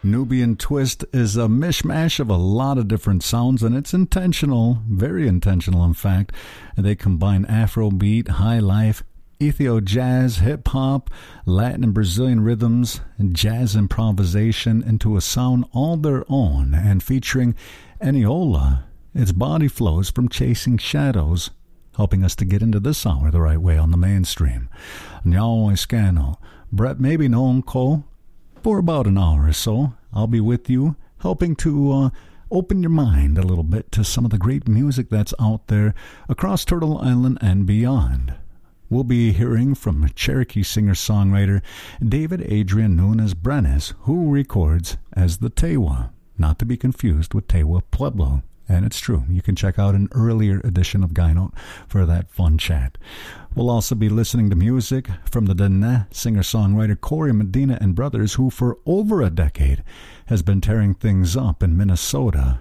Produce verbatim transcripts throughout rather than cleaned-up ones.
Nubian Twist is a mishmash of a lot of different sounds, and it's intentional, very intentional in fact. They combine Afrobeat, high life, Ethio jazz, hip-hop, Latin and Brazilian rhythms, and jazz improvisation into a sound all their own, and featuring Eniola. Its body flows from Chasing Shadows, helping us to get into this hour the right way on the mainstream. Nyao Escano, Brett Maybe known Ko. For about an hour or so, I'll be with you, helping to uh, open your mind a little bit to some of the great music that's out there across Turtle Island and beyond. We'll be hearing from Cherokee singer-songwriter David Adrian Nunes Brenes, who records as the Tewa, not to be confused with Tewa Pueblo. And it's true. You can check out an earlier edition of Gyno for that fun chat. We'll also be listening to music from the Dene singer-songwriter Corey Medina and Brothers, who for over a decade has been tearing things up in Minnesota.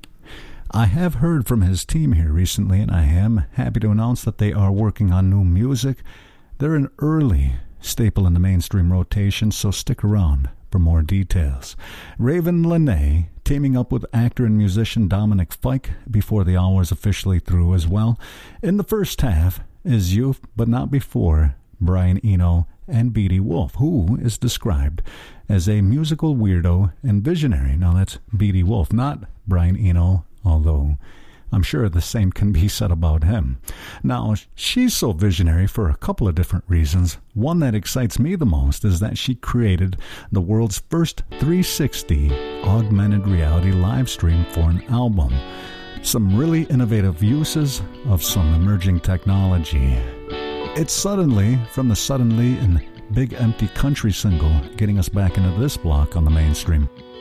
I have heard from his team here recently, and I am happy to announce that they are working on new music. They're an early staple in the mainstream rotation, so stick around for more details. Raven Lene teaming up with actor and musician Dominic Fike before the hour is officially through as well. In the first half is Youth But Not Before, Brian Eno and Beatty Wolf, who is described as a musical weirdo and visionary. Now that's Beatty Wolf, not Brian Eno, although I'm sure the same can be said about him. Now, she's so visionary for a couple of different reasons. One that excites me the most is that she created the world's first three sixty augmented reality live stream for an album. Some really innovative uses of some emerging technology. It's Suddenly from the Suddenly and Big Empty Country single, getting us back into this block on the mainstream.